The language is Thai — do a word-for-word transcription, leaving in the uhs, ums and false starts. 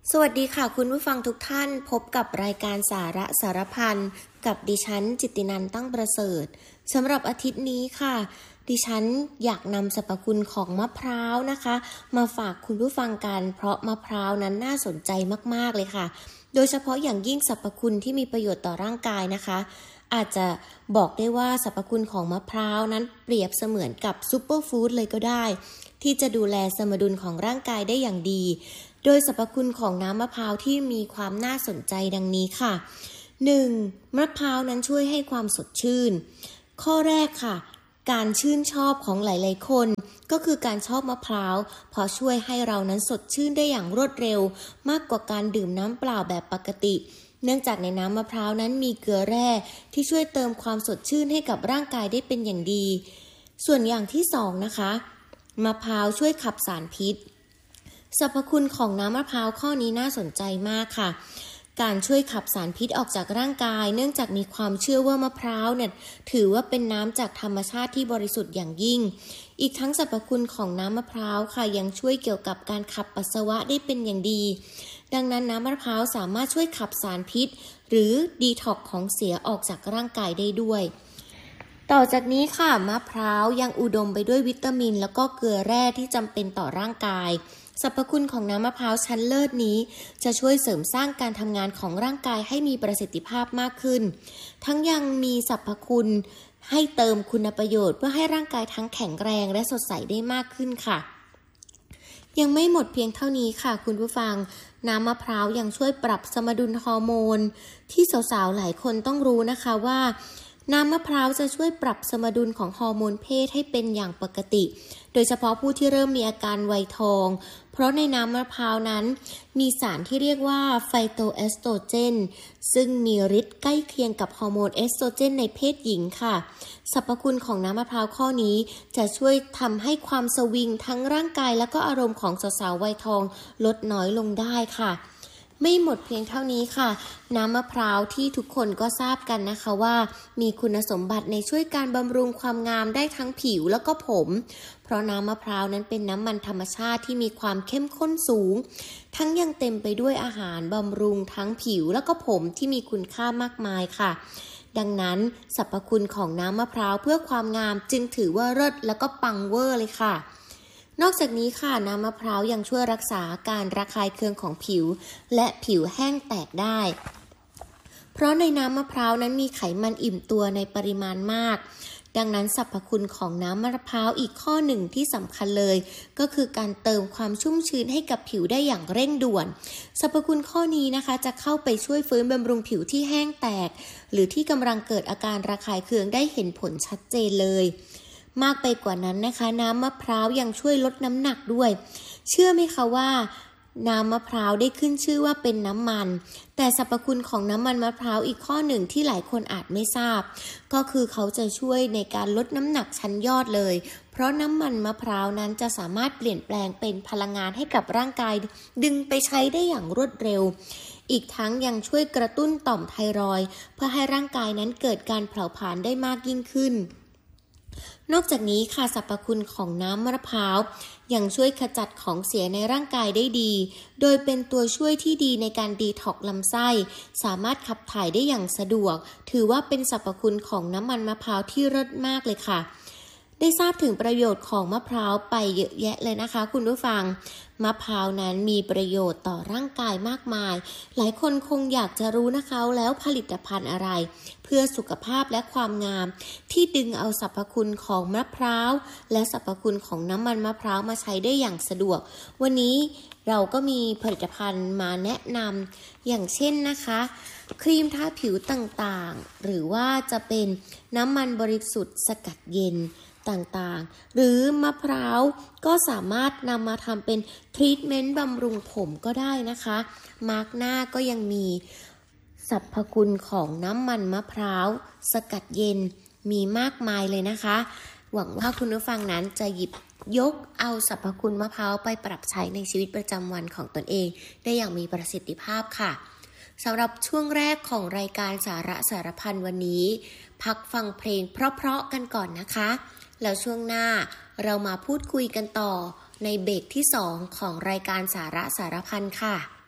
สวัสดีค่ะคุณผู้ฟังทุกท่านพบกับรายการสาระสารพันกับดิฉันจิตตินันท์ตั้งประเสริฐสำหรับอาทิตย์นี้ค่ะดิฉันอยากนำสรรพคุณของมะพร้าวนะคะมาฝากคุณผู้ฟังกันเพราะมะพร้าวนั้นน่าสนใจมากๆเลยค่ะโดยเฉพาะอย่างยิ่งสรรพคุณที่มีประโยชน์ต่อร่างกายนะคะอาจจะบอกได้ว่าสรรพคุณของมะพร้าวนั้นเปรียบเสมือนกับซุปเปอร์ฟู้ดเลยก็ได้ที่จะดูแลสมดุลของร่างกายได้อย่างดีโดยสรรพคุณของน้ำมะพร้าวที่มีความน่าสนใจดังนี้ค่ะ หนึ่ง. มะพร้าวนั้นช่วยให้ความสดชื่นข้อแรกค่ะการชื่นชอบของหลายๆคนก็คือการชอบมะพร้าวเพราะช่วยให้เรานั้นสดชื่นได้อย่างรวดเร็วมากกว่าการดื่มน้ำเปล่าแบบปกติเนื่องจากในน้ำมะพร้าวนั้นมีเกลือแร่ที่ช่วยเติมความสดชื่นให้กับร่างกายได้เป็นอย่างดีส่วนอย่างที่สองนะคะมะพร้าวช่วยขับสารพิษสรรพคุณของน้ำมะพร้าวข้อนี้น่าสนใจมากค่ะการช่วยขับสารพิษออกจากร่างกายเนื่องจากมีความเชื่อว่ามะพร้าวเนี่ยถือว่าเป็นน้ำจากธรรมชาติที่บริสุทธิ์อย่างยิ่งอีกทั้งสรรพคุณของน้ำมะพร้าวค่ะยังช่วยเกี่ยวกับการขับปัสสาวะได้เป็นอย่างดีดังนั้นน้ำมะพร้าวสามารถช่วยขับสารพิษหรือดีท็อกซ์ของเสียออกจากร่างกายได้ด้วยต่อจากนี้ค่ะมะพร้าวยังอุดมไปด้วยวิตามินแล้วก็เกลือแร่ที่จำเป็นต่อร่างกายสรรพคุณของน้ำมะพร้าวชั้นเลิศนี้จะช่วยเสริมสร้างการทำงานของร่างกายให้มีประสิทธิภาพมากขึ้นทั้งยังมีสรรพคุณให้เติมคุณประโยชน์เพื่อให้ร่างกายทั้งแข็งแรงและสดใสได้มากขึ้นค่ะยังไม่หมดเพียงเท่านี้ค่ะคุณผู้ฟังน้ำมะพร้าวยังช่วยปรับสมดุลฮอร์โมนที่สาวๆหลายคนต้องรู้นะคะว่าน้ำมะพร้าวจะช่วยปรับสมดุลของฮอร์โมนเพศให้เป็นอย่างปกติโดยเฉพาะผู้ที่เริ่มมีอาการวัยทองเพราะในน้ำมะพร้าวนั้นมีสารที่เรียกว่าไฟโตเอสโตรเจนซึ่งมีฤทธิ์ใกล้เคียงกับฮอร์โมนเอสโตรเจนในเพศหญิงค่ะสรรพคุณของน้ำมะพร้าวข้อนี้จะช่วยทำให้ความสวิงทั้งร่างกายและก็อารมณ์ของสาวๆวัยทองลดน้อยลงได้ค่ะไม่หมดเพียงเท่านี้ค่ะน้ำมะพร้าวที่ทุกคนก็ทราบกันนะคะว่ามีคุณสมบัติในช่วยการบำรุงความงามได้ทั้งผิวแล้วก็ผมเพราะน้ำมะพร้าวนั้นเป็นน้ำมันธรรมชาติที่มีความเข้มข้นสูงทั้งยังเต็มไปด้วยอาหารบำรุงทั้งผิวแล้วก็ผมที่มีคุณค่ามากมายค่ะดังนั้นสรรพคุณของน้ำมะพร้าวเพื่อความงามจึงถือว่าเลิศแล้วก็ปังเวอร์เลยค่ะนอกจากนี้ค่ะน้ำมะพร้าวยังช่วยรักษาการระคายเคืองของผิวและผิวแห้งแตกได้เพราะในน้ำมะพร้าวนั้นมีไขมันอิ่มตัวในปริมาณมากดังนั้นสรรพคุณของน้ำมะพร้าวอีกข้อหนึ่งที่สำคัญเลยก็คือการเติมความชุ่มชื้นให้กับผิวได้อย่างเร่งด่วนสรรพคุณข้อนี้นะคะจะเข้าไปช่วยฟื้นบำรุงผิวที่แห้งแตกหรือที่กำลังเกิดอาการระคายเคืองได้เห็นผลชัดเจนเลยมากไปกว่านั้นนะคะน้ำมะพร้าวยังช่วยลดน้ำหนักด้วยเชื่อไหมคะว่าน้ำมะพร้าวได้ขึ้นชื่อว่าเป็นน้ำมันแต่สรรพคุณของน้ำมันมะพร้าวอีกข้อหนึ่งที่หลายคนอาจไม่ทราบก็คือเขาจะช่วยในการลดน้ำหนักชั้นยอดเลยเพราะน้ำมันมะพร้าวนั้นจะสามารถเปลี่ยนแปลงเป็นพลังงานให้กับร่างกายดึงไปใช้ได้อย่างรวดเร็วอีกทั้งยังช่วยกระตุ้นต่อมไทรอยด์เพื่อให้ร่างกายนั้นเกิดการเผาผลาญได้มากยิ่งขึ้นนอกจากนี้ค่ะสรรพคุณของน้ำมะพร้าวยังช่วยขจัดของเสียในร่างกายได้ดีโดยเป็นตัวช่วยที่ดีในการดีท็อกซ์ลำไส้สามารถขับถ่ายได้อย่างสะดวกถือว่าเป็นสรรพคุณของน้ำมันมะพร้าวที่เลิศมากเลยค่ะได้ทราบถึงประโยชน์ของมะพร้าวไปเยอะแยะเลยนะคะคุณผู้ฟังมะพร้าวนั้นมีประโยชน์ต่อร่างกายมากมายหลายคนคงอยากจะรู้นะคะแล้วผลิตภัณฑ์อะไรเพื่อสุขภาพและความงามที่ดึงเอาสรรพคุณของมะพร้าวและสรรพคุณของน้ำมันมะพร้าวมาใช้ได้อย่างสะดวกวันนี้เราก็มีผลิตภัณฑ์มาแนะนำอย่างเช่นนะคะครีมทาผิวต่างๆหรือว่าจะเป็นน้ำมันบริสุทธิ์สกัดเย็นต่างๆหรือมะพร้าวก็สามารถนำมาทำเป็นทรีทเมนต์บำรุงผมก็ได้นะคะมาร์กหน้าก็ยังมีสรรพคุณของน้ำมันมะพร้าวสกัดเย็นมีมากมายเลยนะคะหวังว่าคุณผู้ฟังนั้นจะหยิบยกเอาสรรพคุณมะพร้าวไปปรับใช้ในชีวิตประจำวันของตนเองได้อย่างมีประสิทธิภาพค่ะสำหรับช่วงแรกของรายการสาระสารพันวันนี้พักฟังเพลงเพราะๆกันก่อนนะคะแล้วช่วงหน้าเรามาพูดคุยกันต่อในเบรกที่สองของรายการสาระสารพันค่ะ